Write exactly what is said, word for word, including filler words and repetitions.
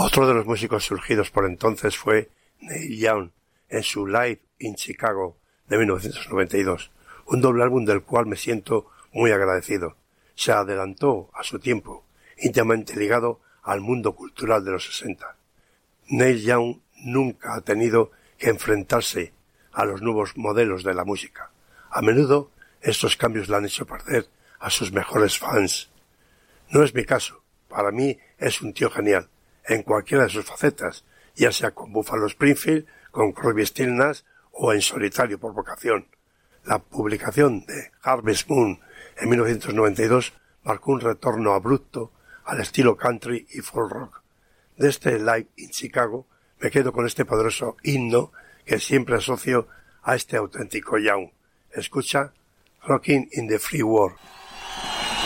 Otro de los músicos surgidos por entonces fue Neil Young en su Live in Chicago de mil novecientos noventa y dos, un doble álbum del cual me siento muy agradecido. Se adelantó a su tiempo, íntimamente ligado al mundo cultural de los sesenta. Neil Young nunca ha tenido que enfrentarse a los nuevos modelos de la música. A menudo estos cambios le han hecho perder a sus mejores fans. No es mi caso. Para mí es un tío genial, en cualquiera de sus facetas, ya sea con Buffalo Springfield, con Crosby, Stills, Nash o en solitario por vocación. La publicación de Harvest Moon en mil novecientos noventa y dos marcó un retorno abrupto al estilo country y folk rock. De este Live in Chicago me quedo con este poderoso himno que siempre asocio a este auténtico Young. Escucha Rockin' in the Free World.